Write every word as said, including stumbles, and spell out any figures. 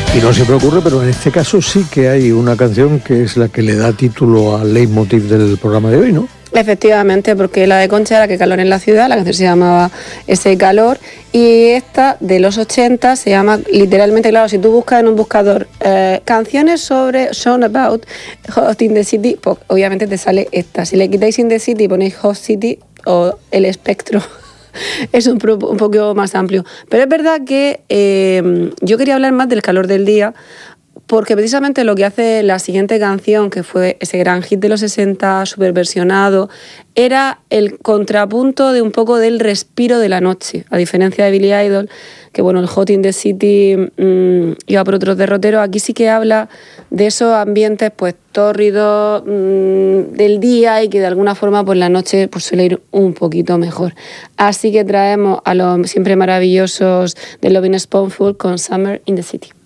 Y no siempre ocurre, pero en este caso sí que hay una canción que es la que le da título al leitmotiv del programa de hoy, ¿no? Efectivamente, porque la de Concha era Que calor en la ciudad, la canción se llamaba Ese calor, y esta de los ochenta se llama literalmente, claro, si tú buscas en un buscador eh, canciones sobre Song About Hot in the City, pues obviamente te sale esta. Si le quitáis In the City y ponéis Hot City o el espectro, es un, un poco más amplio. Pero es verdad que eh, yo quería hablar más del calor del día, porque precisamente lo que hace la siguiente canción, que fue ese gran hit de los sesenta, súper versionado, era el contrapunto de un poco del respiro de la noche. A diferencia de Billy Idol, que bueno, el Hot in the City mmm, iba por otros derroteros, aquí sí que habla de esos ambientes pues tórridos mmm, del día y que de alguna forma pues la noche pues suele ir un poquito mejor. Así que traemos a los siempre maravillosos de Lovin' Spoonful con Summer in the City.